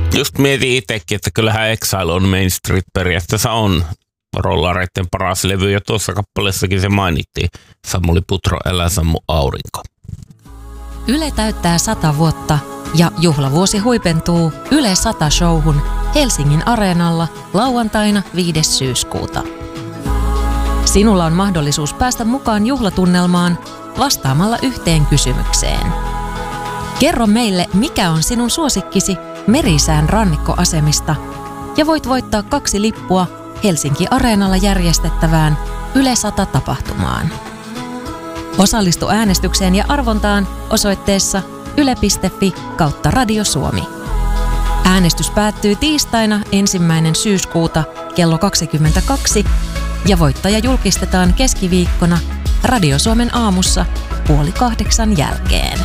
Just mietin itsekin, että kyllähän Exile on Main Street periaatteessa on rollareiden paras levy, ja tuossa kappaleessakin se mainittiin. Samuli Putro, Älä sammu aurinko. Yle täyttää 100 vuotta ja juhlavuosi huipentuu Yle 100-showhun Helsingin Areenalla lauantaina 5. syyskuuta. Sinulla on mahdollisuus päästä mukaan juhlatunnelmaan vastaamalla yhteen kysymykseen. Kerro meille, mikä on sinun suosikkisi Merisään rannikkoasemista, ja voit voittaa 2 lippua Helsinki Areenalla järjestettävään Yle 100-tapahtumaan. Osallistu äänestykseen ja arvontaan osoitteessa yle.fi/Radio Suomi. Äänestys päättyy tiistaina 1. syyskuuta kello 22 ja voittaja julkistetaan keskiviikkona Radio Suomen aamussa 7:30 jälkeen.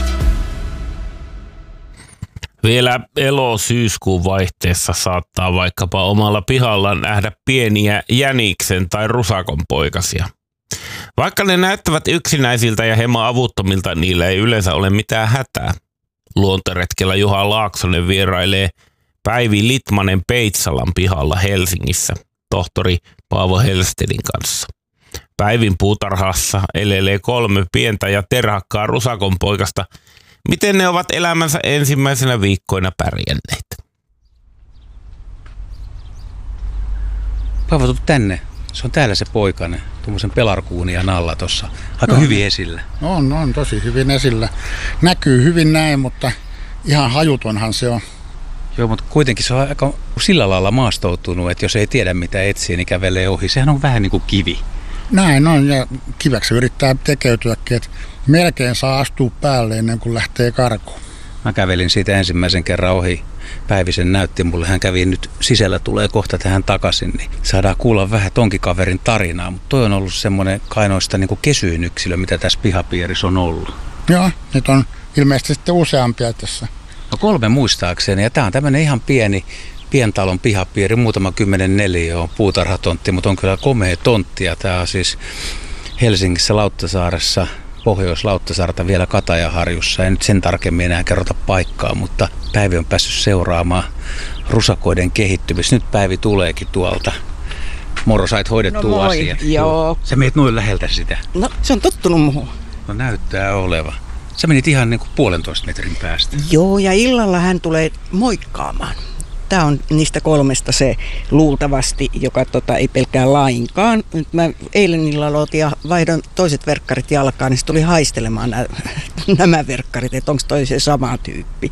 Vielä elo-syyskuun vaihteessa saattaa vaikkapa omalla pihalla nähdä pieniä jäniksen tai rusakon poikasia. Vaikka ne näyttävät yksinäisiltä ja hieman avuttomilta, niillä ei yleensä ole mitään hätää. Luontoretkellä Juha Laaksonen vierailee Päivi Litmanen Peitsalan pihalla Helsingissä tohtori Paavo Hellstedin kanssa. Päivin puutarhassa elelee 3 pientä ja terhakkaa rusakon poikasta. Miten ne ovat elämänsä ensimmäisenä viikkoina pärjänneet? Paavo, tuu tänne. Se on täällä se poikainen, tuommoisen pelarkuunian alla tuossa. Aika hyvin esillä. On tosi hyvin esillä. Näkyy hyvin näin, mutta ihan hajutonhan se on. Joo, mutta kuitenkin se on aika sillä lailla maastoutunut, että jos ei tiedä mitä etsii, niin kävelee ohi. Sehän on vähän niin kuin kivi. Näin on, ja kiväksi yrittää tekeytyäkin, että melkein saa astua päälle ennen kuin lähtee karkuun. Mä kävelin siitä ensimmäisen kerran ohi. Päivisen näytti mulle, hän kävi nyt sisällä, tulee kohta tähän takaisin, niin saadaan kuulla vähän tonkikaverin tarinaa, mutta toi on ollut semmoinen kainoista niin kuin kesyin yksilö, mitä tässä pihapiirissä on ollut. Joo, nyt on ilmeisesti sitten useampia tässä. No 3 muistaakseni, ja tää on tämmöinen ihan pientalon pihapiiri, muutama 10 neliö on puutarhatontti, mutta on kyllä komea tontti, ja tää on siis Helsingissä Lauttasaaressa, Pohjois-Lauttasaarta vielä Katajaharjussa. Ei nyt sen tarkemmin enää kerrota paikkaa, mutta Päivi on päässyt seuraamaan rusakoiden kehittymistä. Nyt Päivi tuleekin tuolta. Moro, sait hoidettua asiat. Joo. Sä meet noin läheltä sitä. No, se on tottunut muuhun. No näyttää oleva. Sä menit ihan niin kuin 1,5 metrin päästä. Joo, ja illalla hän tulee moikkaamaan. Tämä on niistä 3 se luultavasti, joka ei pelkää lainkaan. Nyt mä eilen illalla otin ja vaihdon toiset verkkarit jalkaan, niin se tuli haistelemaan nämä verkkarit, että onko toi se sama tyyppi.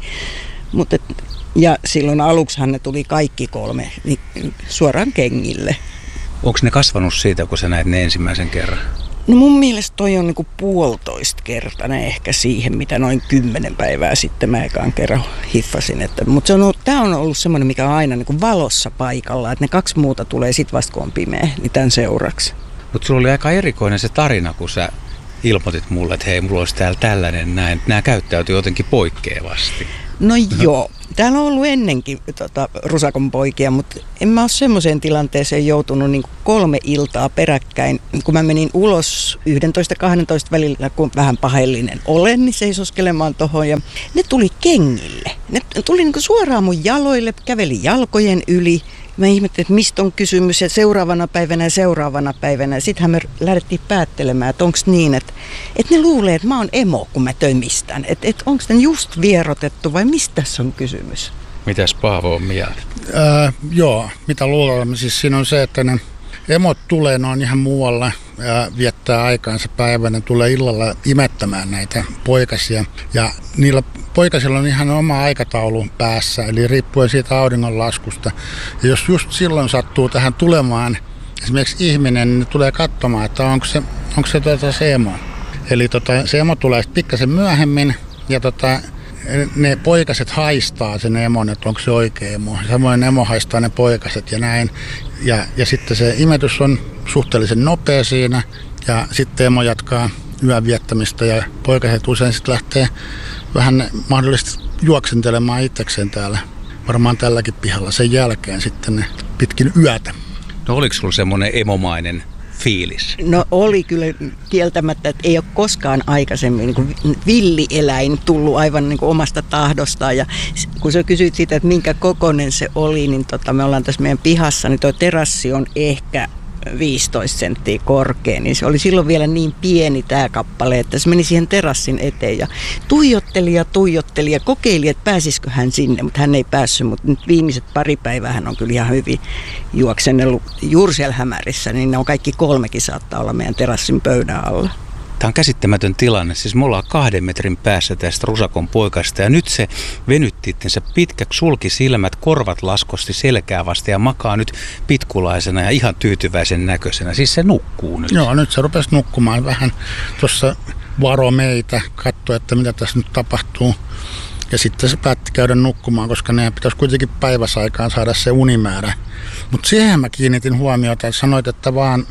Ja silloin aluksihan ne tuli kaikki 3 niin suoraan kengille. Onko ne kasvanut siitä, kun sä näit ne ensimmäisen kerran? No mun mielestä toi on niinku 1,5-kertainen ehkä siihen, mitä noin 10 päivää sitten mä ekaan kerran hiffasin. Mutta tää on ollut semmoinen, mikä on aina niinku valossa paikalla, että ne 2 muuta tulee sit vasta kun on pimeä, niin tämän seuraksi. Mutta sulla oli aika erikoinen se tarina, kun sä ilmoitit mulle, että hei, mulla olisi täällä tällainen näin. Nämä käyttäytyy jotenkin poikkeavasti. No joo, täällä on ollut ennenkin rusakon poikia, mutta en mä ole semmoiseen tilanteeseen joutunut niin 3 iltaa peräkkäin. Kun mä menin ulos 11-12 välillä, kun vähän pahellinen olen, niin seisoskelemaan tohon ja ne tuli kengille. Ne tuli niin suoraan mun jaloille, käveli jalkojen yli. Mä ihmettelin, että mistä on kysymys ja seuraavana päivänä. Sittenhän me lähdettiin päättelemään, että onko niin, että ne luulee, että mä oon emo, kun mä tömistän. Että onko ne just vierotettu vai mistä tässä on kysymys? Mitäs Paavo on mieltä? Joo, mitä luulemme. Siis siinä on se, että ne emot tulee noin ihan muualla ja viettää aikaansa päivänä. Tulee illalla imettämään näitä poikasia ja niillä poikasilla on ihan oma aikataulu päässä, eli riippuen siitä auringonlaskusta. Ja jos just silloin sattuu tähän tulemaan esimerkiksi ihminen, niin tulee katsomaan, että onko se emo. Eli se emo tulee pikkasen myöhemmin ja ne poikaset haistaa sen emon, että onko se oikea emo. Samoin emo haistaa ne poikaset ja näin. Ja sitten se imetys on suhteellisen nopea siinä ja sitten emo jatkaa yön viettämistä ja poikaset usein sitten lähtee vähän mahdollisesti juoksentelemaan itsekseen täällä, varmaan tälläkin pihalla sen jälkeen sitten ne pitkin yötä. No oliko sulla semmoinen emomainen fiilis? No oli kyllä kieltämättä, että ei ole koskaan aikaisemmin niin kuin villieläin tullut aivan niin kuin omasta tahdostaan. Ja kun sä kysyit siitä, että minkä kokoinen se oli, niin me ollaan tässä meidän pihassa, niin tuo terassi on ehkä 15 senttiä korkea, niin se oli silloin vielä niin pieni tämä kappale, että se meni siihen terassin eteen ja tuijotteli ja kokeili, että pääsisikö hän sinne, mutta hän ei päässyt, mutta nyt viimeiset pari päivää hän on kyllä ihan hyvin juoksennellut juuri siellä hämärissä, niin ne on kaikki 3 saattaa olla meidän terassin pöydän alla. Tämä on käsittämätön tilanne. Siis me ollaan 2 metrin päässä tästä Rusakon poikasta ja nyt se venytti itsensä pitkäksi, sulki silmät, korvat laskosti selkää vasta ja makaa nyt pitkulaisena ja ihan tyytyväisen näköisenä. Siis se nukkuu nyt. Joo, nyt se rupesi nukkumaan vähän. Tuossa varo meitä, katsoi, että mitä tässä nyt tapahtuu. Ja sitten se päätti käydä nukkumaan, koska ne pitäisi kuitenkin päiväsaikaan saada se unimäärä. Mutta siihen mä kiinnitin huomiota, että sanoit, että vaan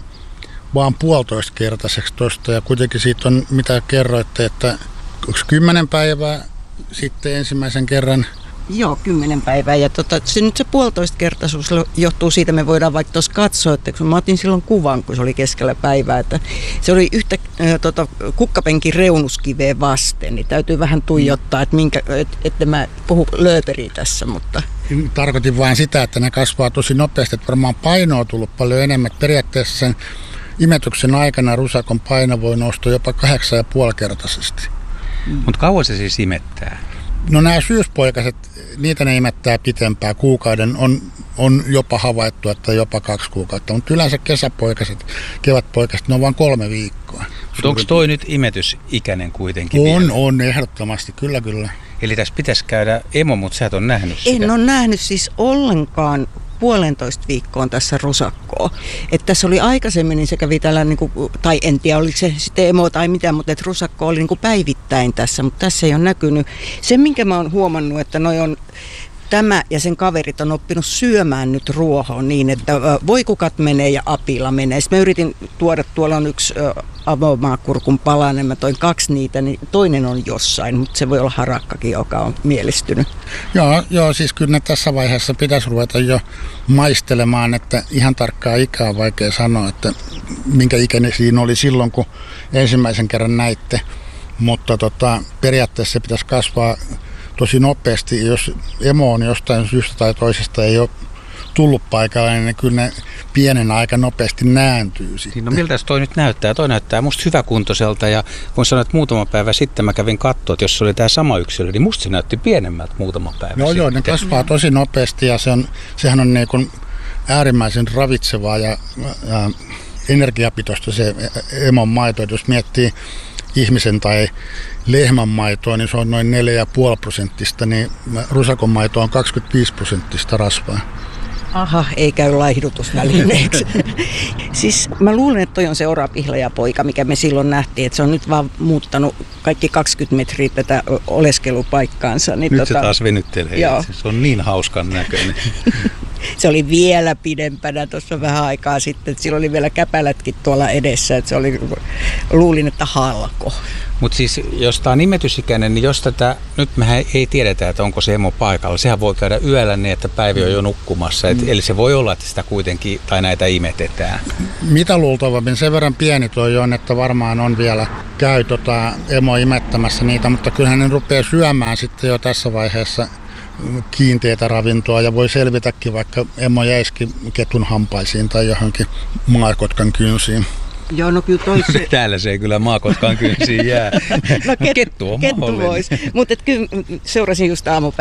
1,5-kertaiseksi tuosta ja kuitenkin siitä on, mitä kerroitte, että onko 10 päivää sitten ensimmäisen kerran? Joo, 10 päivää ja nyt se 1,5-kertaisuus johtuu siitä, me voidaan vaikka tuossa katsoa, että kun mä otin silloin kuvan, kun se oli keskellä päivää, että se oli yhtä kukkapenkin reunuskiveen vasten, niin täytyy vähän tuijottaa, että mä puhun lööperiä tässä, mutta... Tarkoitin vain sitä, että ne kasvaa tosi nopeasti, että varmaan paino on tullut paljon enemmän. Periaatteessa sen imetyksen aikana rusakon paino voi nousta jopa 8,5-kertaisesti. Mutta kauan se siis imettää? No nämä syyspoikaset, niitä ne imettää pitempään. Kuukauden on jopa havaittu, että jopa 2 kuukautta. Mutta yleensä kesäpoikaset, kevätpoikaset, ne on vain 3 viikkoa. Mutta onko toi nyt imetysikäinen kuitenkin On ehdottomasti, kyllä. Eli tässä pitäisi käydä emo, mutta sä et ole nähnyt sitä. En ole nähnyt siis ollenkaan 1,5 viikkoon tässä rusakkoa. Että tässä oli aikaisemmin, niin se kävi tällä, tai en tiedä oliko se sitten emo tai mitä, mutta että rusakko oli päivittäin tässä, mutta tässä ei ole näkynyt. Se, minkä mä oon huomannut, että tämä ja sen kaverit on oppinut syömään nyt ruohoon niin, että voikukat menee ja apila menee. Sitten mä yritin tuoda, tuolla on yksi avomaakurkun palanen, mä toin 2 niitä, niin toinen on jossain, mutta se voi olla harakkakin, joka on mielistynyt. Joo, siis kyllä tässä vaiheessa pitäisi ruveta jo maistelemaan, että ihan tarkkaa ikää on vaikea sanoa, että minkä ikäinen siinä oli silloin, kun ensimmäisen kerran näitte, mutta periaatteessa se pitäisi kasvaa tosi nopeasti. Jos emo on jostain syystä tai toisesta ei ole tullut paikalle, niin kyllä ne pienen aika nopeasti nääntyy sitten. No miltä toi nyt näyttää? Toi näyttää musta hyväkuntoiselta ja voin sanoa, että muutama päivä sitten mä kävin katsoa, että jos se oli tämä sama yksilö, niin musta se näytti pienemmältä muutama päivä sitten. Joo, ne kasvaa tosi nopeasti ja sehän on niin kuin äärimmäisen ravitsevaa ja energiapitoista se emon maito. Jos miettii ihmisen tai lehmän maitoa, niin se on noin 4,5%, niin rusakon maito on 25% rasvaa. Aha, ei käy laihdutusvälineeksi. Siis mä luulen, että toi on se orapihlajapoika, mikä me silloin nähtiin, että se on nyt vaan muuttanut kaikki 20 metriä tätä oleskelupaikkaansa. Niin nyt se taas venyttelee. Se on niin hauskan näköinen. Se oli vielä pidempänä tuossa vähän aikaa sitten, että sillä oli vielä käpälätkin tuolla edessä, että luulin, että halko. Mutta siis jos tämä on imetysikäinen, niin jos tätä, nyt mehän ei tiedetä, että onko se emo paikalla. Sehän voi käydä yöllä niin, että päivi on jo nukkumassa. Eli se voi olla, että sitä kuitenkin, tai näitä imetetään. Mitä luultavammin, sen verran pieni toi on, että varmaan on vielä käy emo imettämässä niitä, mutta kyllähän ne rupeaa syömään sitten jo tässä vaiheessa kiinteitä ravintoa ja voi selvitäkin, vaikka emo jäisikin ketun hampaisiin tai johonkin maakotkan kynsiin. Joo, no kyllä toisi. Täällä se ei kyllä maakotkaan kynsiin jää. No kettu on mahdollinen. Mutta kyllä seurasin just aamupäivällä.